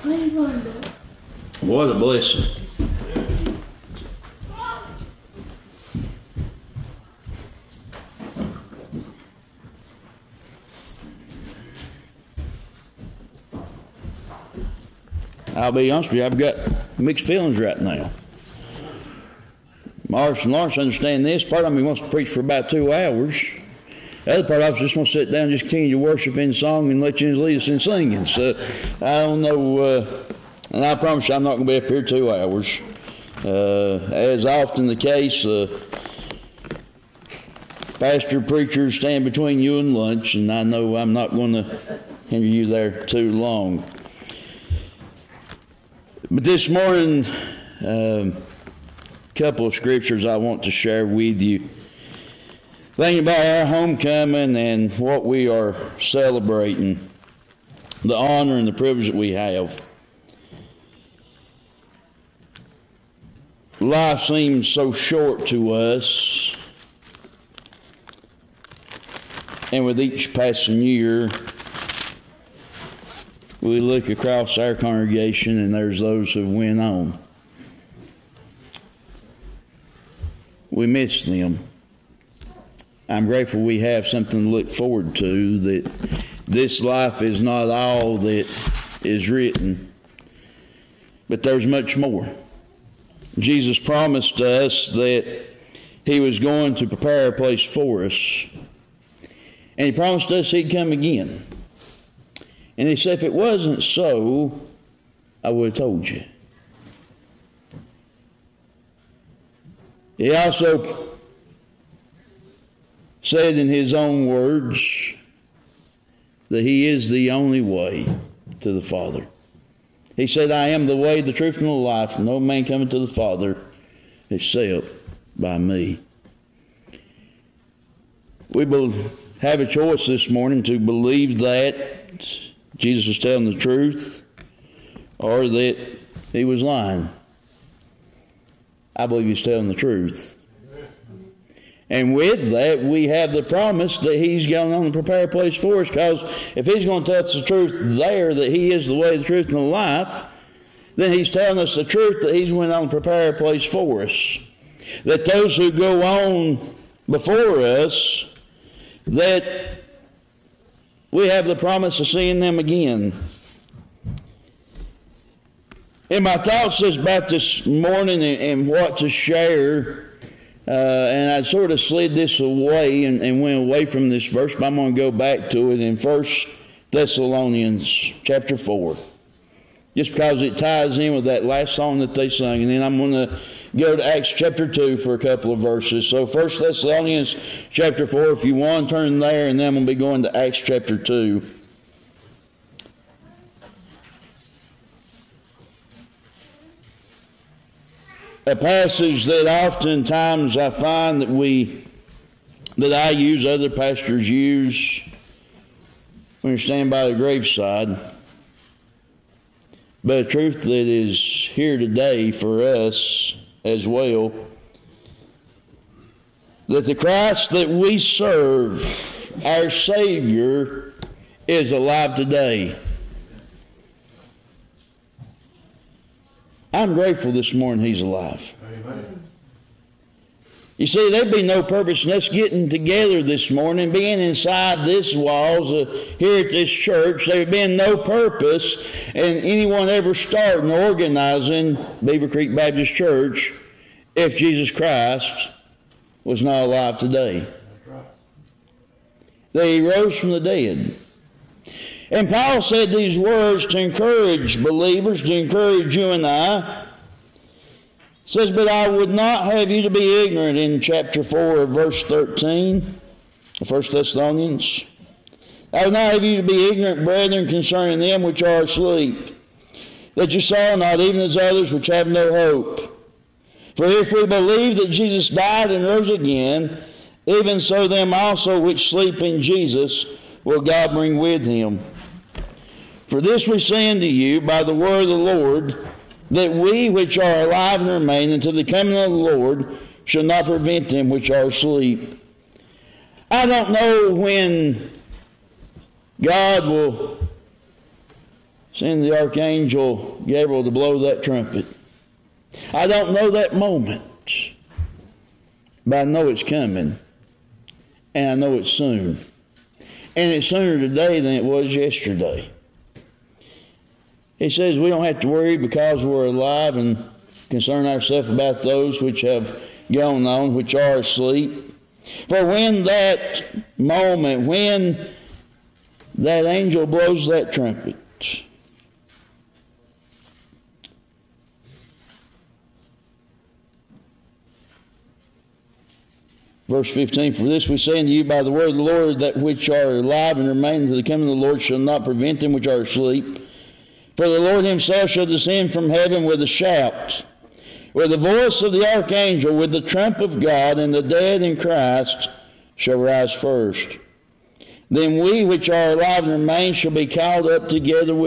What a blessing. I'll be honest with you, I've got mixed feelings right now. Morris and Lawrence understand this. Part of me wants to preach for about 2 hours. The other part of us just wants to sit down and just continue to worship in song and let you lead us in singing. So I don't know, and I promise you I'm not going to be up here 2 hours. As often the case, pastor preachers stand between you and lunch, and I know I'm not going to hinder you there too long. But this morning, a couple of scriptures I want to share with you. Thinking about our homecoming and what we are celebrating, the honor and the privilege that we have. Life seems so short to us, and with each passing year, we look across our congregation and there's those who went on. We miss them. I'm grateful we have something to look forward to, that this life is not all that is written, but there's much more. Jesus promised us that He was going to prepare a place for us, and He promised us He'd come again. And He said, if it wasn't so, I would have told you. He also said in His own words that He is the only way to the Father. He said, I am the way, the truth, and the life. No man cometh to the Father except by me. We will have a choice this morning to believe that Jesus was telling the truth or that He was lying. I believe He's telling the truth. And with that, we have the promise that He's going on to prepare a place for us, because if He's going to tell us the truth there, that He is the way, the truth, and the life, then He's telling us the truth that He's went on to prepare a place for us. That those who go on before us, that we have the promise of seeing them again. In my thoughts about this morning and what to share, and I sort of slid this away and went away from this verse, but I'm going to go back to it in 1 Thessalonians chapter 4. Just because it ties in with that last song that they sung. And then I'm going to go to Acts chapter 2 for a couple of verses. So 1 Thessalonians chapter 4, if you want, turn there, and then I'm going to be going to Acts chapter 2. A passage that oftentimes I find that I use, other pastors use when you're standing by the graveside. But a truth that is here today for us as well, that the Christ that we serve, our Savior, is alive today. I'm grateful this morning He's alive. Amen. You see, there'd be no purpose in us getting together this morning, being inside these walls here at this church. There'd been no purpose in anyone ever starting or organizing Beaver Creek Baptist Church if Jesus Christ was not alive today. That's right. That He rose from the dead. And Paul said these words to encourage believers, to encourage you and I. It says, but I would not have you to be ignorant in chapter 4 of verse 13 of 1 Thessalonians. I would not have you to be ignorant, brethren, concerning them which are asleep, that you saw not, even as others which have no hope. For if we believe that Jesus died and rose again, even so them also which sleep in Jesus will God bring with Him. For this we say unto you by the word of the Lord, that we which are alive and remain until the coming of the Lord shall not prevent them which are asleep. I don't know when God will send the archangel Gabriel to blow that trumpet. I don't know that moment, but I know it's coming, and I know it's soon. And it's sooner today than it was yesterday. He says we don't have to worry because we're alive and concern ourselves about those which have gone on, which are asleep. For when that moment, when that angel blows that trumpet, verse 15, for this we say unto you by the word of the Lord, that which are alive and remain until the coming of the Lord shall not prevent them which are asleep. For the Lord himself shall descend from heaven with a shout, with the voice of the archangel, with the trump of God, and the dead in Christ shall rise first. Then we which are alive and remain shall be called up together with